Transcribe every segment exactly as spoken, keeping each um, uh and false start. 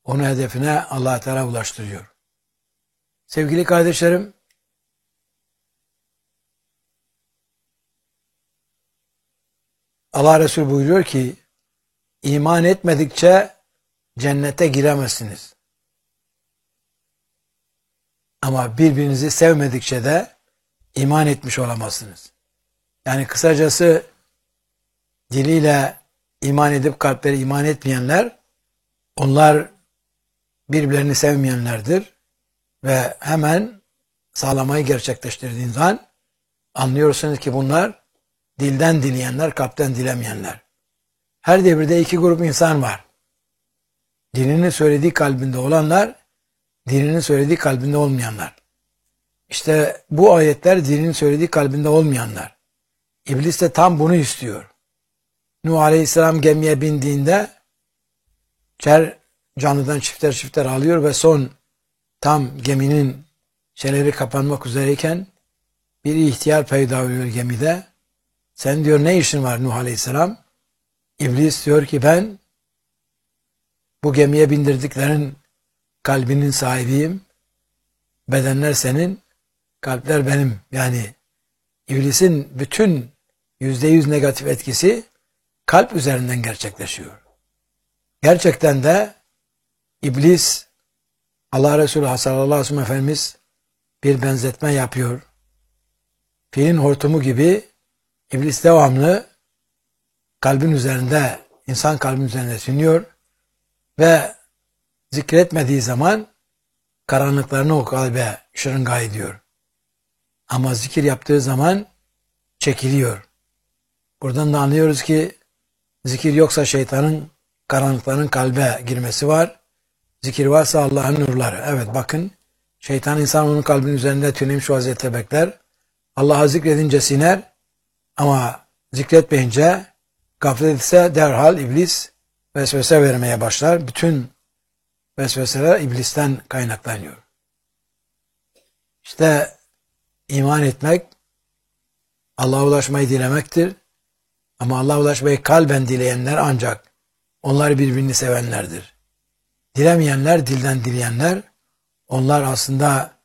onu hedefine Allah Teala ulaştırıyor. Sevgili kardeşlerim, Allah Resulü buyuruyor ki, iman etmedikçe cennete giremezsiniz. Ama birbirinizi sevmedikçe de iman etmiş olamazsınız. Yani kısacası diliyle iman edip kalpleri iman etmeyenler, onlar birbirlerini sevmeyenlerdir. Ve hemen sağlamayı gerçekleştirdiğin zaman anlıyorsunuz ki bunlar dilden dileyenler, kalpten dilemeyenler. Her devirde iki grup insan var. Dilinin söylediği kalbinde olanlar, dilinin söylediği kalbinde olmayanlar. İşte bu ayetler dilinin söylediği kalbinde olmayanlar. İblis de tam bunu istiyor. Nuh Aleyhisselam gemiye bindiğinde çer canlıdan çifter çifter alıyor ve son tam geminin şeyleri kapanmak üzereyken bir ihtiyar peyda oluyor gemide. Sen diyor ne işin var Nuh Aleyhisselam? İblis diyor ki ben bu gemiye bindirdiklerin kalbinin sahibiyim. Bedenler senin, kalpler benim. Yani iblisin bütün yüzde yüz negatif etkisi kalp üzerinden gerçekleşiyor. Gerçekten de iblis, Allah Resulü sallallahu aleyhi ve sellem Efendimiz bir benzetme yapıyor. Filin hortumu gibi iblis devamlı kalbin üzerinde, insan kalbin üzerinde sünüyor ve zikretmediği zaman karanlıklarını o kalbe şırınga ediyor. Ama zikir yaptığı zaman çekiliyor. Buradan da anlıyoruz ki zikir yoksa şeytanın, karanlıkların kalbe girmesi var. Zikir varsa Allah'ın nurları. Evet bakın, şeytan insan onun kalbinin üzerinde tünemiş vaziyette bekler. Allah'a zikredince siner ama zikretmeyince, gaflet etse derhal iblis vesvese vermeye başlar. Bütün vesveseler iblisten kaynaklanıyor. İşte iman etmek Allah'a ulaşmayı dilemektir. Ama Allah'a ulaşmayı kalben dileyenler ancak onlar birbirini sevenlerdir. Dilemeyenler, dilden dileyenler, onlar aslında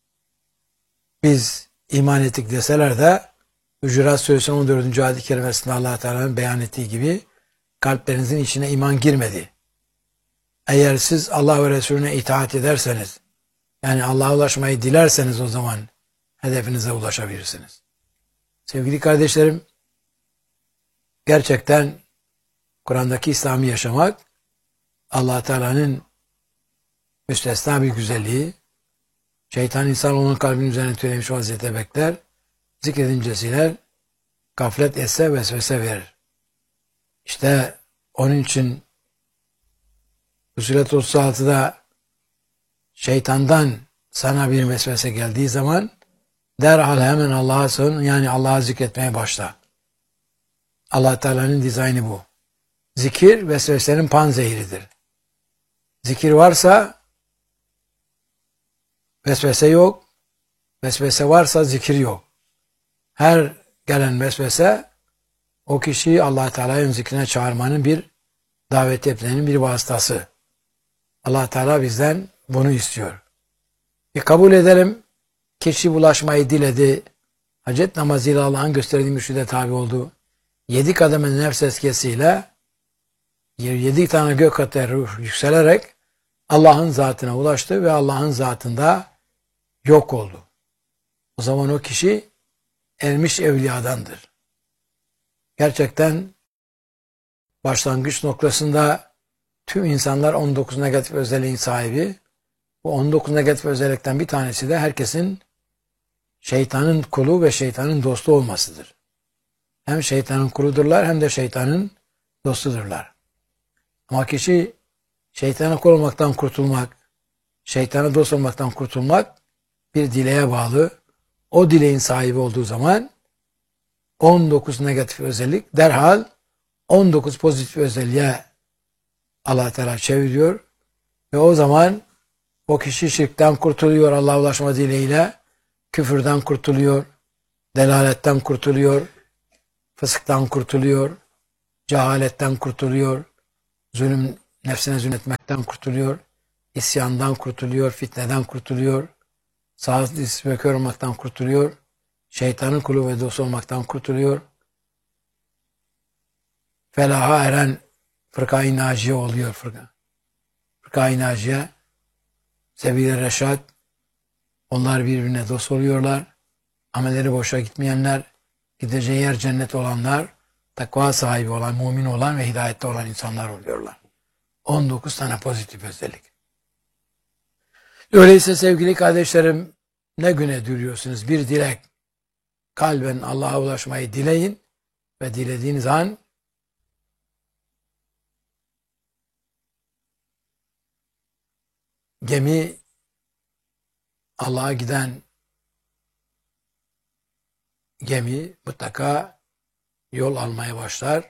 biz iman ettik deseler de Hucurat Suresi'nin on dördüncü ayet-i kerimesinde Allah Teala'nın beyan ettiği gibi kalplerinizin içine iman girmedi. Eğer siz Allah ve Resulüne itaat ederseniz, yani Allah'a ulaşmayı dilerseniz o zaman hedefinize ulaşabilirsiniz. Sevgili kardeşlerim, gerçekten Kur'an'daki İslam'ı yaşamak Allah Teala'nın müstesna bir güzelliği. Şeytan insan onun kalbinin üzerine tünemiş vaziyette bekler. Zikredince siler, gaflet etse vesvese verir. İşte onun için Fussilet otuz altıda şeytandan sana bir vesvese geldiği zaman derhal hemen Allah'a sığın, yani Allah'a zikretmeye başla. Allah Teala'nın dizaynı bu. Zikir vesvesenin panzehiridir. Zikir varsa vesvese yok. Vesvese varsa zikir yok. Her gelen vesvese o kişiyi Allah Teala'nın zikrine çağırmanın bir davet etmenin bir vasıtası. Allah Teala bizden bunu istiyor. E kabul edelim, kişi bulaşmayı diledi, hacet namazıyla Allah'ın gösterdiği mürşide tabi oldu. Yedi kademenin nefs eskisiyle yedi tane gök katı ruh yükselerek Allah'ın zatına ulaştı ve Allah'ın zatında yok oldu. O zaman o kişi ermiş evliyadandır. Gerçekten başlangıç noktasında tüm insanlar on dokuz negatif özelliğin sahibi. Bu on dokuz negatif özellikten bir tanesi de herkesin şeytanın kulu ve şeytanın dostu olmasıdır. Hem şeytanın kuludurlar hem de şeytanın dostudurlar. Ama kişi şeytana kul olmaktan kurtulmak, şeytana dost olmaktan kurtulmak bir dileğe bağlı. O dileğin sahibi olduğu zaman on dokuz negatif özellik derhal on dokuz pozitif özelliğe Allah Teala çeviriyor ve o zaman o kişi şirkten kurtuluyor Allah'a ulaşma dileğiyle, küfürden kurtuluyor, delaletten kurtuluyor, fısktan kurtuluyor, cehaletten kurtuluyor, zulüm, nefsine zulmetmekten kurtuluyor. isyandan kurtuluyor, fitneden kurtuluyor, sağlıklı istikrar olmaktan kurtuluyor, şeytanın kulu ve dostu olmaktan kurtuluyor, felaha eren fırka-i naciye oluyor. Fırka. Fırka-i naciye, sebil-i reşat, onlar birbirine dost oluyorlar. Amelleri boşa gitmeyenler, gideceği yer cennet olanlar, takva sahibi olan, mümin olan ve hidayette olan insanlar oluyorlar. on dokuz tane pozitif özellik. Öyleyse sevgili kardeşlerim, ne güne duruyorsunuz? Bir dilek. Kalben Allah'a ulaşmayı dileyin ve dilediğiniz an gemi Allah'a giden gemi mutlaka yol almaya başlar.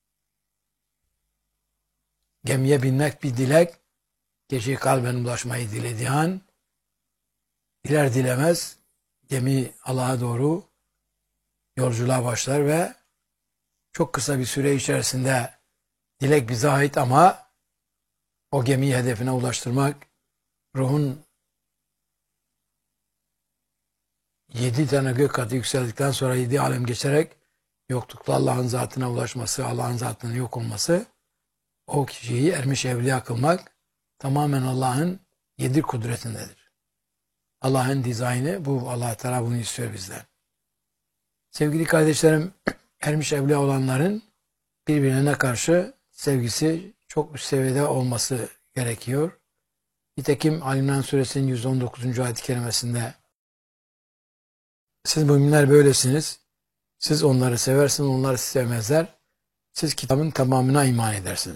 Gemiye binmek bir dilek. Kişi kalben ulaşmayı dilediği an diler dilemez gemi Allah'a doğru yolculuğa başlar ve çok kısa bir süre içerisinde dilek bize ait ama o gemiyi hedefine ulaştırmak, ruhun yedi tane gök katı yükseldikten sonra yedi alem geçerek yoklukta Allah'ın zatına ulaşması, Allah'ın zatının yok olması, o kişiyi ermiş evliya kılmak tamamen Allah'ın yedi kudretindedir. Allah'ın dizaynı bu. Allah Teala bunu istiyor bizden. Sevgili kardeşlerim, ermiş evliya olanların birbirine karşı sevgisi çok üst seviyede olması gerekiyor. Nitekim Ali İmran Suresinin yüz on dokuzuncu ayet-i kerimesinde siz müminler böylesiniz. Siz onları seversiniz, onlar sizi sevmezler. Siz kitabın tamamına iman edersiniz.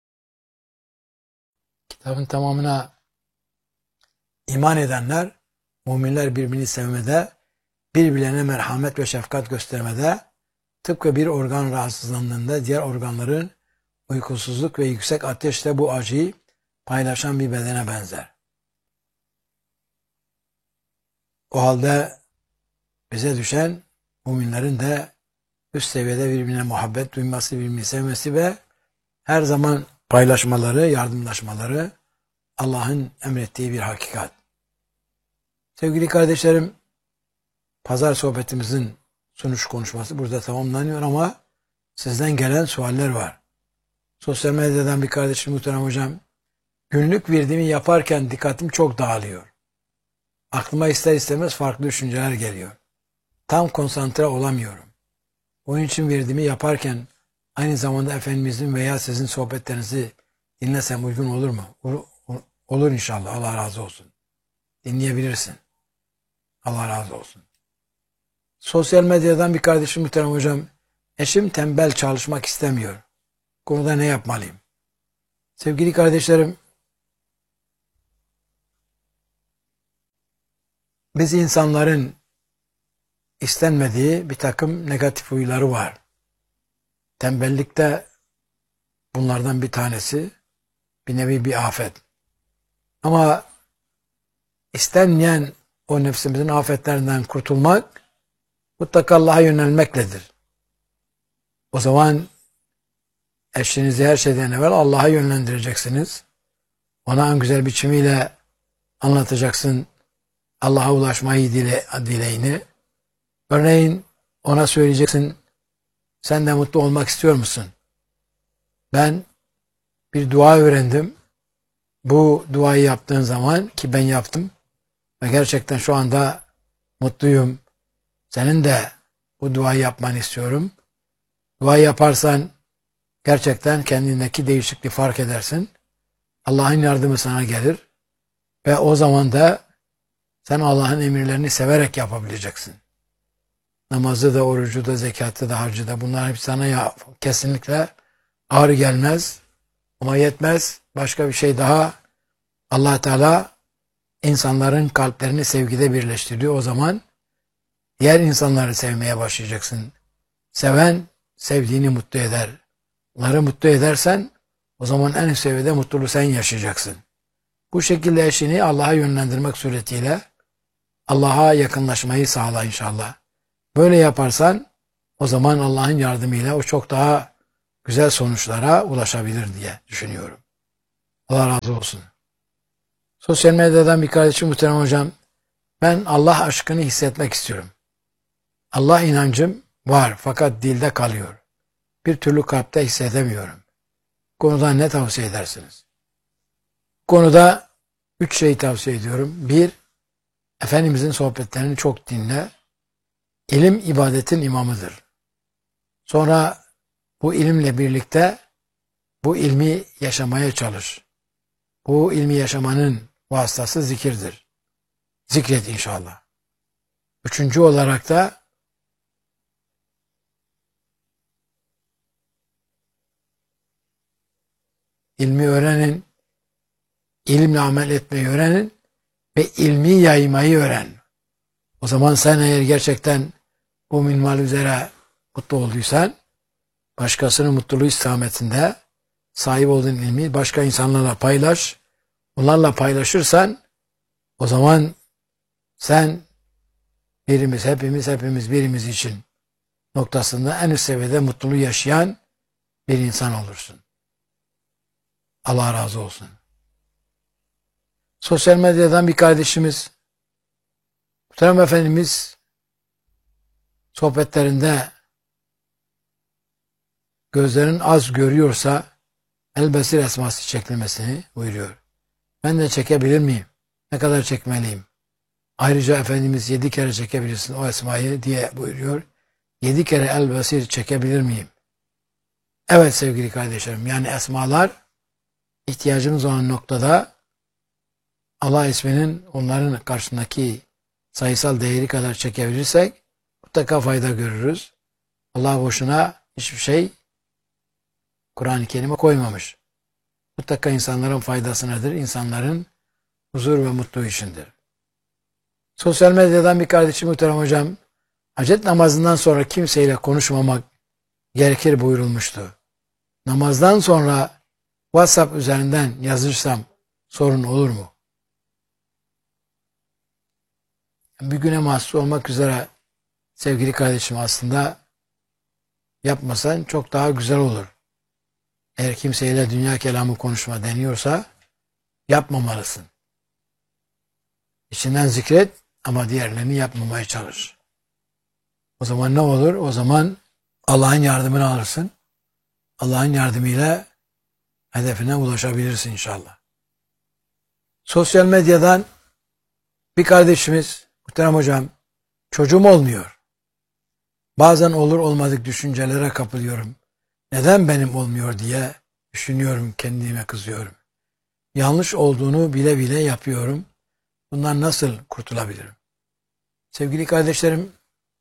Kitabın tamamına iman edenler, müminler birbirini sevmede, birbirlerine merhamet ve şefkat göstermede, tıpkı bir organ rahatsızlandığında diğer organların uykusuzluk ve yüksek ateşle bu acıyı paylaşan bir bedene benzer. O halde bize düşen müminlerin de üst seviyede birbirine muhabbet duyması, birbirini sevmesi ve her zaman paylaşmaları, yardımlaşmaları Allah'ın emrettiği bir hakikat. Sevgili kardeşlerim, pazar sohbetimizin sunuş konuşması burada tamamlanıyor ama sizden gelen sualler var. Sosyal medyadan bir kardeşim, muhterem hocam, günlük virdimi yaparken dikkatim çok dağılıyor. Aklıma ister istemez farklı düşünceler geliyor. Tam konsantre olamıyorum. Onun için virdimi yaparken aynı zamanda Efendimizin veya sizin sohbetlerinizi dinlesem uygun olur mu? Olur, olur inşallah. Allah razı olsun. Dinleyebilirsin. Allah razı olsun. Sosyal medyadan bir kardeşim, muhterem hocam, eşim tembel, çalışmak istemiyor. Konuda ne yapmalıyım? Sevgili kardeşlerim, biz insanların istenmediği bir takım negatif huyları var. Tembellikte bunlardan bir tanesi, bir nevi bir afet. Ama istenmeyen o nefsimizin afetlerinden kurtulmak mutlaka Allah'a yönelmekledir. O zaman eşinizi her şeyden evvel Allah'a yönlendireceksiniz. Ona en güzel biçimiyle anlatacaksın Allah'a ulaşmayı dile, dileğini. Örneğin ona söyleyeceksin, sen de mutlu olmak istiyor musun? Ben bir dua öğrendim. Bu duayı yaptığın zaman, ki ben yaptım ve gerçekten şu anda mutluyum. Senin de bu duayı yapmanı istiyorum. Duayı yaparsan gerçekten kendindeki değişikliği fark edersin. Allah'ın yardımı sana gelir ve o zaman da sen Allah'ın emirlerini severek yapabileceksin. Namazı da, orucu da, zekatı da, harcı da, bunlar hep sana ya, kesinlikle ağır gelmez ama yetmez. Başka bir şey daha, Allah Teala insanların kalplerini sevgide birleştiriyor. O zaman diğer insanları sevmeye başlayacaksın. Seven sevdiğini mutlu eder. Onları mutlu edersen o zaman en üst seviyede mutluluğu sen yaşayacaksın. Bu şekilde eşini Allah'a yönlendirmek suretiyle Allah'a yakınlaşmayı sağla inşallah. Böyle yaparsan o zaman Allah'ın yardımıyla o çok daha güzel sonuçlara ulaşabilir diye düşünüyorum. Allah razı olsun. Sosyal medyadan bir kardeşim muhterem hocam, ben Allah aşkını hissetmek istiyorum. Allah inancım var fakat dilde kalıyor. Bir türlü kalpte hissedemiyorum. Konuda ne tavsiye edersiniz? Konuda üç şey tavsiye ediyorum. Bir, Efendimizin sohbetlerini çok dinle. İlim ibadetin imamıdır. Sonra bu ilimle birlikte bu ilmi yaşamaya çalış. Bu ilmi yaşamanın vasıtası zikirdir. Zikret inşallah. Üçüncü olarak da ilmi öğrenin, ilimle amel etmeyi öğrenin ve ilmi yaymayı öğren. O zaman sen eğer gerçekten bu minval üzere mutlu olduysan, başkasının mutluluğu istikametinde sahip olduğun ilmi başka insanlarla paylaş. Onlarla paylaşırsan o zaman sen birimiz, hepimiz, hepimiz birimiz için noktasında en üst seviyede mutluluğu yaşayan bir insan olursun. Allah razı olsun. Sosyal medyadan bir kardeşimiz, Muhterem Efendimiz sohbetlerinde gözlerin az görüyorsa El-Besir esması çekilmesini buyuruyor. Ben de çekebilir miyim? Ne kadar çekmeliyim? Ayrıca Efendimiz yedi kere çekebilirsin o esmayı diye buyuruyor. Yedi kere El-Besir çekebilir miyim? Evet sevgili kardeşlerim, yani esmalar ihtiyacımız olan noktada Allah isminin onların karşısındaki sayısal değeri kadar çekebilirsek mutlaka fayda görürüz. Allah boşuna hiçbir şey Kur'an-ı Kerim'e koymamış. Mutlaka insanların faydasınadır, insanların huzur ve mutluluğu içindir. Sosyal medyadan bir kardeşim muhterem hocam, hacet namazından sonra kimseyle konuşmamak gerekir buyurulmuştu. Namazdan sonra WhatsApp üzerinden yazırsam sorun olur mu? Bir güne mahsus olmak üzere sevgili kardeşim aslında yapmasan çok daha güzel olur. Eğer kimseyle dünya kelamı konuşma deniyorsa yapmamalısın. İçinden zikret ama diğerlerini yapmamaya çalış. O zaman ne olur? O zaman Allah'ın yardımını alırsın. Allah'ın yardımıyla hedefine ulaşabilirsin inşallah. Sosyal medyadan bir kardeşimiz, muhterem hocam, çocuğum olmuyor. Bazen olur olmadık düşüncelere kapılıyorum. Neden benim olmuyor diye düşünüyorum, kendime kızıyorum. Yanlış olduğunu bile bile yapıyorum. Bundan nasıl kurtulabilirim? Sevgili kardeşlerim,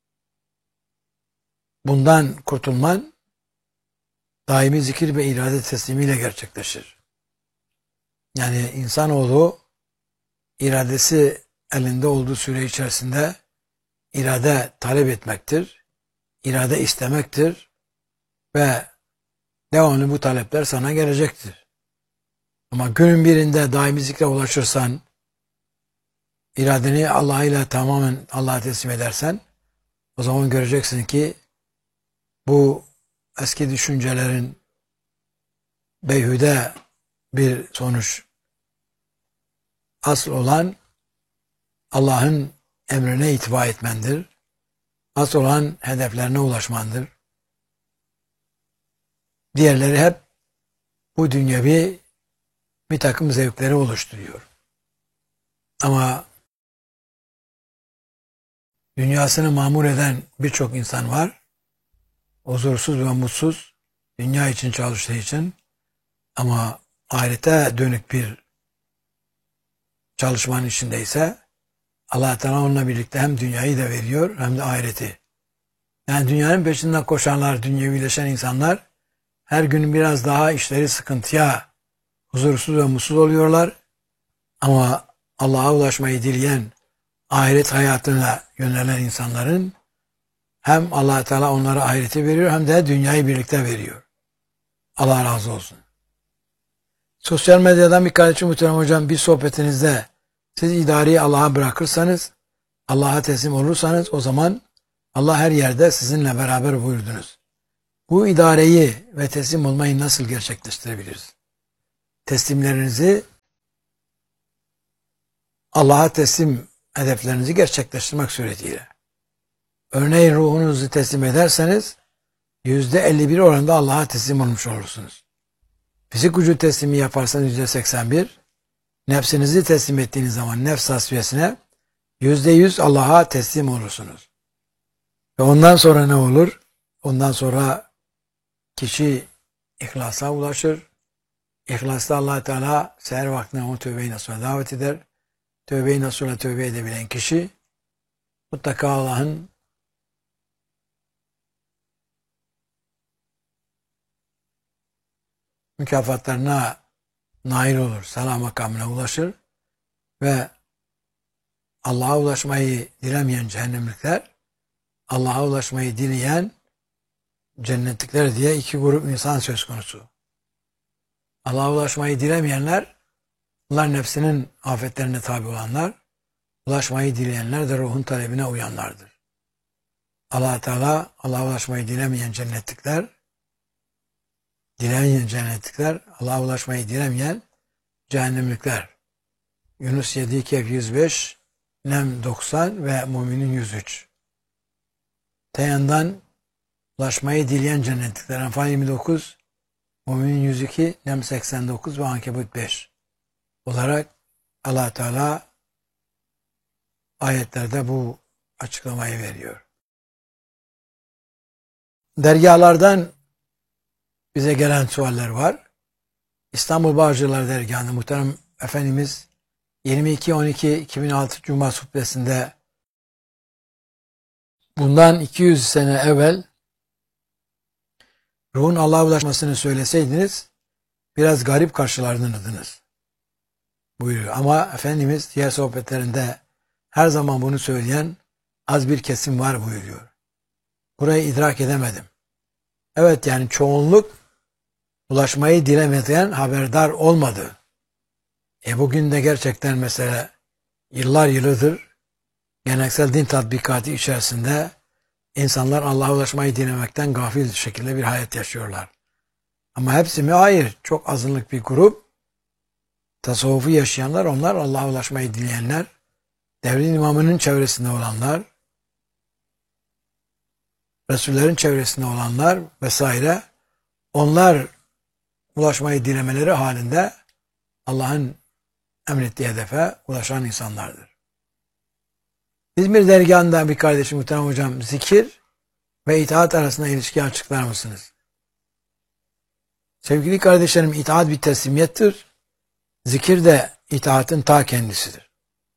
bundan kurtulman daimi zikir ve irade teslimiyle gerçekleşir. Yani insanoğlu iradesi elinde olduğu süre içerisinde irade talep etmektir, irade istemektir ve devamlı bu talepler sana gelecektir. Ama günün birinde daimi zikre ulaşırsan, iradeni Allah ile tamamen Allah'a teslim edersen, o zaman göreceksin ki bu eski düşüncelerin beyhude bir sonuç. Asıl olan Allah'ın emrine itibar etmendir. Asıl olan hedeflerine ulaşmandır. Diğerleri hep bu dünyevi bir takım zevkleri oluşturuyor. Ama dünyasını mamur eden birçok insan var. Huzursuz ve mutsuz, dünya için çalıştığı için, ama ahirete dönük bir çalışmanın içindeyse Allah Teala onunla birlikte hem dünyayı da veriyor hem de ahireti. Yani dünyanın peşinden koşanlar, dünyevileşen insanlar her gün biraz daha işleri sıkıntıya, huzursuz ve mutsuz oluyorlar. Ama Allah'a ulaşmayı dileyen, ahiret hayatına yönelen insanların hem Allah Teala onlara ahireti veriyor hem de dünyayı birlikte veriyor. Allah razı olsun. Sosyal medyadan bir kardeşim muhterem hocam, bir sohbetinizde siz idareyi Allah'a bırakırsanız, Allah'a teslim olursanız o zaman Allah her yerde sizinle beraber buyurdunuz. Bu idareyi ve teslim olmayı nasıl gerçekleştirebiliriz? Teslimlerinizi Allah'a teslim hedeflerinizi gerçekleştirmek suretiyle. Örneğin ruhunuzu teslim ederseniz yüzde elli bir oranında Allah'a teslim olmuş olursunuz. Fizik gücü teslimi yaparsanız yüzde seksen bir, nefsinizi teslim ettiğiniz zaman nefs tasfiyesine yüzde yüz Allah'a teslim olursunuz. Ve ondan sonra ne olur? Ondan sonra kişi ihlasa ulaşır. İhlasla Allah Teala seher vaktinde onu tövbe-i nasuha davet eder. Tövbe-i nasuhla tövbe edebilen kişi mutlaka Allah'ın mükafatlarına nail olur. Salam makamına ulaşır ve Allah'a ulaşmayı dilemeyen cehennemlikler, Allah'a ulaşmayı dileyen cennetlikler diye iki grup insan söz konusu. Allah'a ulaşmayı dilemeyenler, bunlar nefsinin afetlerine tabi olanlar, ulaşmayı dileyenler de ruhun talebine uyanlardır. Allah Teala Allah'a ulaşmayı dilemeyen cennetlikler, dilemeyen cennetlikler, Allah'a ulaşmayı dilemeyen cehennemlikler. Yunus yedi, Kehf yüz beş, Nem doksan ve Müminin yüz üç. Te yandan ulaşmayı dileyen cennetlikler Enfal yirmi dokuz, Müminin yüz iki, Nem seksen dokuz ve Ankebut beş olarak Allah Teala ayetlerde bu açıklamayı veriyor. Dergahlardan bize gelen sualler var. İstanbul Bağcılar Dergahı'nda muhterem Efendimiz yirmi iki on iki iki bin altı Cuma hutbesinde bundan iki yüz sene evvel ruhun Allah'a ulaşmasını söyleseydiniz biraz garip karşılardınız buyuruyor. Ama Efendimiz diğer sohbetlerinde her zaman bunu söyleyen az bir kesim var buyuruyor. Burayı idrak edemedim. Evet, yani çoğunluk ulaşmayı dilemeden haberdar olmadı. E bugün de gerçekten mesela yıllar yılıdır geleneksel din tatbikatı içerisinde insanlar Allah'a ulaşmayı dilemekten gafil şekilde bir hayat yaşıyorlar. Ama hepsi mi? Hayır. Çok azınlık bir grup. Tasavvufu yaşayanlar, onlar Allah'a ulaşmayı dileyenler, devrin imamının çevresinde olanlar, Resullerin çevresinde olanlar vesaire, onlar ulaşmayı dilemeleri halinde Allah'ın emrettiği hedefe ulaşan insanlardır. İzmir dergahından bir kardeşim muhterem hocam, zikir ve itaat arasında ilişki açıklar mısınız? Sevgili kardeşlerim, itaat bir teslimiyettir. Zikir de itaatın ta kendisidir.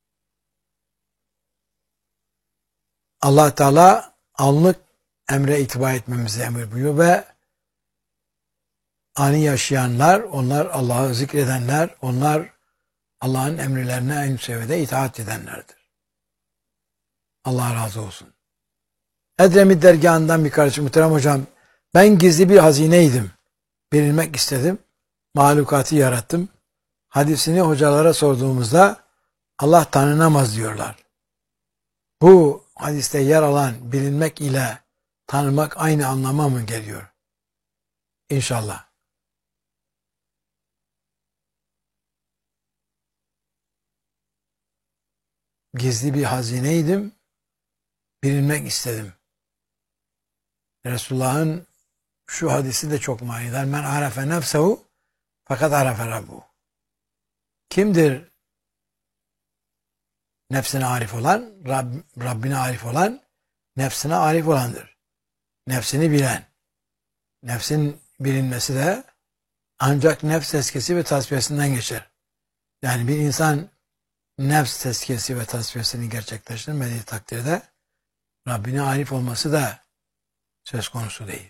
Allah Teala anlık emre itibar etmemizi emir buyuruyor ve ani yaşayanlar, onlar Allah'ı zikredenler, onlar Allah'ın emirlerine en seviyede itaat edenlerdir. Allah razı olsun. Edremit dergahından bir kardeşim muhterem hocam, ben gizli bir hazineydim. Bilinmek istedim. Mahlukatı yarattım. Hadisini hocalara sorduğumuzda Allah tanınamaz diyorlar. Bu hadiste yer alan bilinmek ile tanımak aynı anlama mı geliyor? İnşallah. Gizli bir hazineydim. Bilinmek istedim. Resulullah'ın şu hadisi de çok manidar. Men arefe nefsehu fakat arefe rabbu. Kimdir nefsine arif olan? Rab, Rabbine arif olan, nefsine arif olandır. Nefsini bilen. Nefsin bilinmesi de ancak nefs tezkiyesi ve tasfiyesinden geçer. Yani bir insan nefs tezkiyesi ve tasfiyesini gerçekleştirmediği takdirde Rabbine arif olması da söz konusu değil.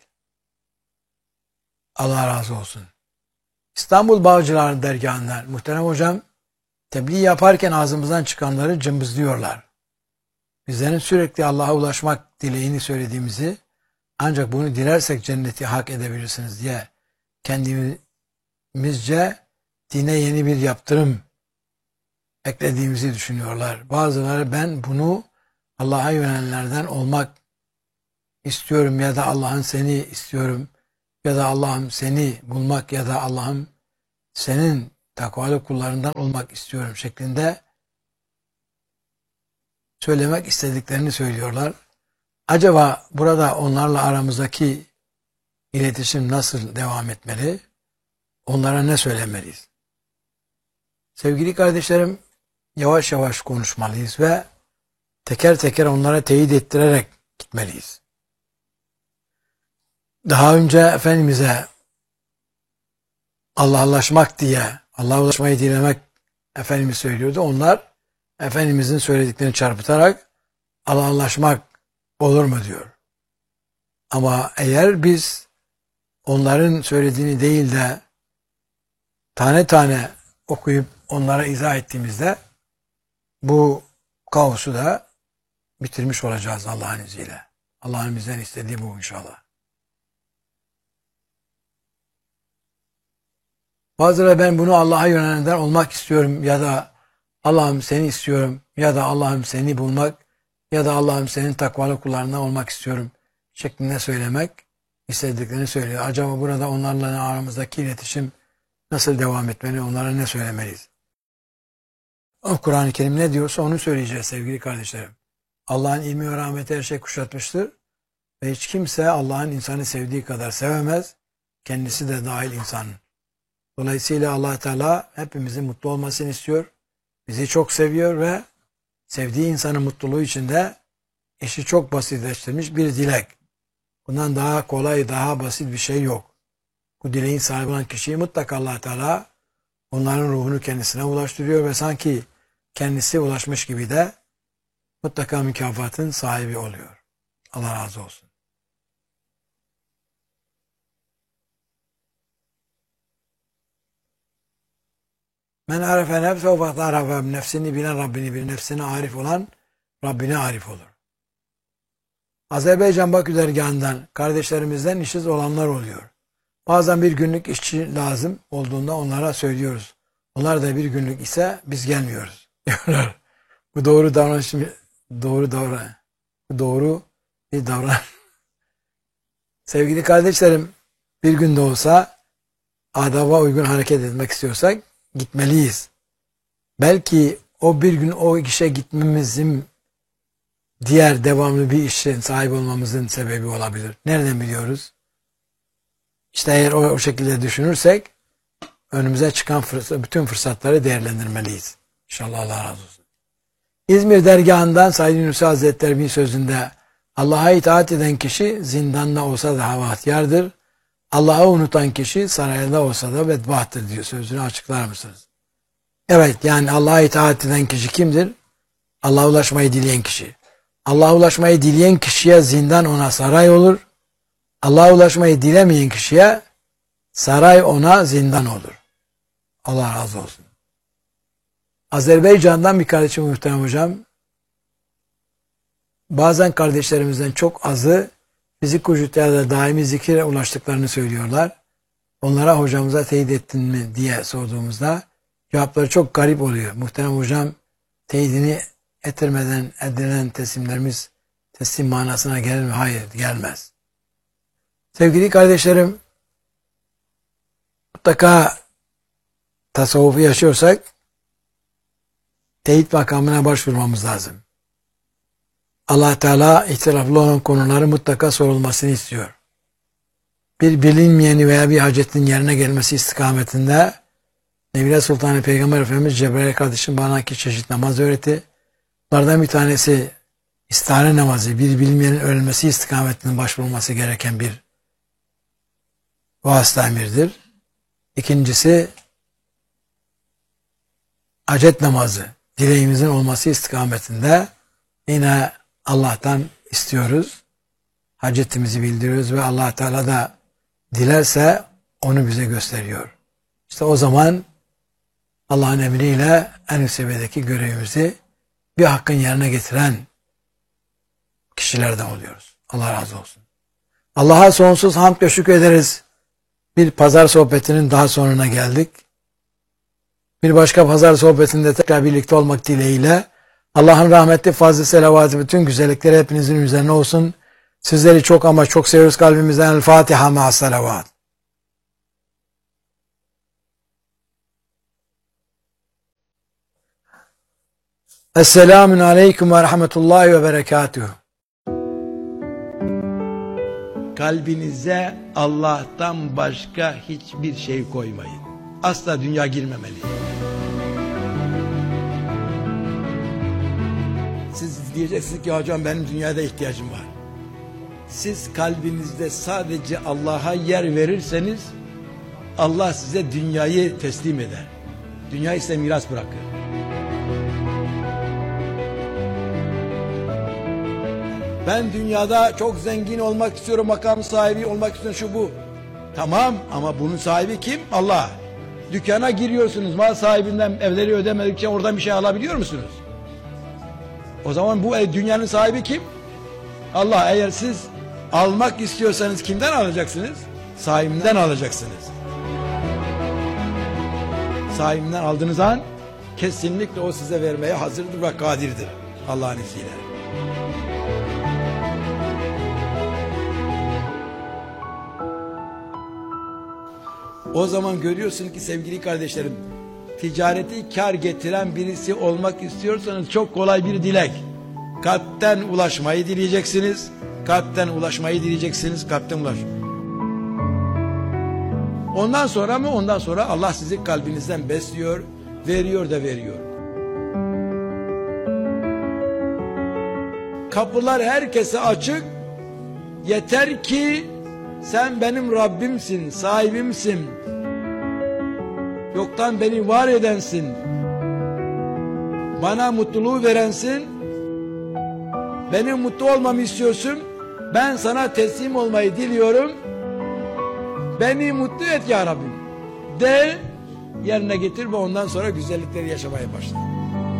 Allah razı olsun. İstanbul Bağcılar dergahından muhterem hocam, tebliğ yaparken ağzımızdan çıkanları cımbızlıyorlar. Bizlerin sürekli Allah'a ulaşmak dileğini söylediğimizi, ancak bunu dilersek cenneti hak edebilirsiniz diye kendimizce dine yeni bir yaptırım eklediğimizi düşünüyorlar. Bazıları ben bunu Allah'a yönelenlerden olmak istiyorum ya da Allah'ın seni istiyorum ya da Allah'ım seni bulmak ya da Allah'ım senin takvalı kullarından olmak istiyorum şeklinde söylemek istediklerini söylüyorlar. Acaba burada onlarla aramızdaki iletişim nasıl devam etmeli? Onlara ne söylemeliyiz? Sevgili kardeşlerim, yavaş yavaş konuşmalıyız ve teker teker onlara teyit ettirerek gitmeliyiz. Daha önce Efendimiz'e Allah'laşmak diye, Allah'a ulaşmayı dilemek Efendimiz söylüyordu. Onlar Efendimiz'in söylediklerini çarpıtarak Allah'laşmak olur mu diyor. Ama eğer biz onların söylediğini değil de tane tane okuyup onlara izah ettiğimizde bu kaosu da bitirmiş olacağız Allah'ın izniyle. Allah'ın bizden istediği bu inşallah. Bazıları ben bunu Allah'a yönelenden olmak istiyorum ya da Allah'ım seni istiyorum ya da Allah'ım seni bulmak ya da Allah'ım senin takvalı kullarından olmak istiyorum şeklinde söylemek istediklerini söylüyor. Acaba burada onlarla aramızdaki iletişim nasıl devam etmeli, onlara ne söylemeliyiz? O Kur'an-ı Kerim ne diyorsa onu söyleyeceğiz sevgili kardeşlerim. Allah'ın ilmi ve rahmeti her şey kuşatmıştır ve hiç kimse Allah'ın insanı sevdiği kadar sevemez, kendisi de dahil insanın. Dolayısıyla Allah Teala hepimizin mutlu olmasını istiyor, bizi çok seviyor ve sevdiği insanın mutluluğu içinde işi çok basitleştirmiş bir dilek. Bundan daha kolay, daha basit bir şey yok. Bu dileğin sahibi olan kişiyi mutlaka Allah Teala onların ruhunu kendisine ulaştırıyor ve sanki kendisi ulaşmış gibi de mutlaka mükafatın sahibi oluyor. Allah razı olsun. Men arefe nefse ve arefe nefsini bilen Rabbini bilir. Nefsine arif olan Rabbine arif olur. Azerbaycan Bakü dergahından kardeşlerimizden işsiz olanlar oluyor. Bazen bir günlük işçi lazım olduğunda onlara söylüyoruz. Onlar da bir günlük ise biz gelmiyoruz diyorlar. Bu doğru davranış, doğru davran, bu doğru bir davran. Sevgili kardeşlerim, bir gün de olsa adaba uygun hareket etmek istiyorsak gitmeliyiz. Belki o bir gün o işe gitmemizin diğer devamlı bir işin sahibi olmamızın sebebi olabilir. Nereden biliyoruz? İşte eğer o, o şekilde düşünürsek önümüze çıkan fırsat, bütün fırsatları değerlendirmeliyiz. İnşallah Allah razı olsun. İzmir dergahından Said Nursi Hazretleri bir sözünde Allah'a itaat eden kişi zindanda olsa da bahtiyardır. Allah'ı unutan kişi sarayda olsa da bedbahtır diyor. Sözünü açıklar mısınız? Evet, yani Allah'a itaat eden kişi kimdir? Allah'a ulaşmayı dileyen kişi. Allah'a ulaşmayı dileyen kişiye zindan ona saray olur. Allah'a ulaşmayı dilemeyen kişiye saray ona zindan olur. Allah razı olsun. Azerbaycan'dan bir kardeşim muhterem hocam. Bazen kardeşlerimizden çok azı fizik vücutlarda daimi zikire ulaştıklarını söylüyorlar. Onlara hocamıza teyit ettin mi diye sorduğumuzda cevapları çok garip oluyor. Muhterem hocam teyidini ettirmeden edilen teslimlerimiz teslim manasına gelir mi? Hayır, gelmez. Sevgili kardeşlerim, mutlaka tasavvufu yaşıyorsak teyit makamına başvurmamız lazım. Allah Teala ihtilaflı olan konuları mutlaka sorulmasını istiyor. Bir bilinmeyeni veya bir hacetin yerine gelmesi istikametinde Nevile Sultanı Peygamber Efendimiz Cebrail kardeşim bana iki çeşit namaz öğretti. Bunlardan bir tanesi istihare namazı, bir bilinmeyenin ölmesi istikametinin başvurulması gereken bir vasıta emirdir. İkincisi hacet namazı, dileğimizin olması istikametinde yine Allah'tan istiyoruz. Hacetimizi bildiriyoruz ve Allah Teala da dilerse onu bize gösteriyor. İşte o zaman Allah'ın emriyle en üst seviyedeki görevimizi bir hakkın yerine getiren kişilerden oluyoruz. Allah razı olsun. Allah'a sonsuz hamd ve şükür ederiz. Bir pazar sohbetinin daha sonuna geldik. Bir başka pazar sohbetinde tekrar birlikte olmak dileğiyle Allah'ın rahmetli fazl-ı selavatı bütün güzellikleri hepinizin üzerine olsun. Sizleri çok ama çok seviyoruz kalbimizden. El Fatiha ma'as selavat. Esselamun aleyküm ve rahmetullahi ve berekatuhu. Kalbinize Allah'tan başka hiçbir şey koymayın. Asla dünya girmemeli. Siz diyeceksiniz ki hocam benim dünyada ihtiyacım var. Siz kalbinizde sadece Allah'a yer verirseniz Allah size dünyayı teslim eder. Dünyayı size miras bırakır. Ben dünyada çok zengin olmak istiyorum, makam sahibi olmak istiyorum, şu bu. Tamam, ama bunun sahibi kim? Allah. Dükkana giriyorsunuz, mal sahibinden evleri ödemedikçe oradan bir şey alabiliyor musunuz? O zaman bu dünyanın sahibi kim? Allah. Eğer siz almak istiyorsanız kimden alacaksınız? Sahibinden alacaksınız. Sahibinden aldığınız an kesinlikle o size vermeye hazırdır ve kadirdir Allah'ın izniyle. O zaman görüyorsun ki sevgili kardeşlerim, ticareti kar getiren birisi olmak istiyorsanız çok kolay bir dilek. Kalpten ulaşmayı dileyeceksiniz. Kalpten ulaşmayı dileyeceksiniz. Kalpten ulaş. Ondan sonra mı? Ondan sonra Allah sizi kalbinizden besliyor, veriyor da veriyor. Kapılar herkese açık. Yeter ki sen benim Rabbimsin, sahibimsin. Yoktan beni var edensin. Bana mutluluğu verensin. Benim mutlu olmamı istiyorsun. Ben sana teslim olmayı diliyorum. Beni mutlu et ya Rabbim. De, yerine getir ve ondan sonra güzellikleri yaşamaya başla.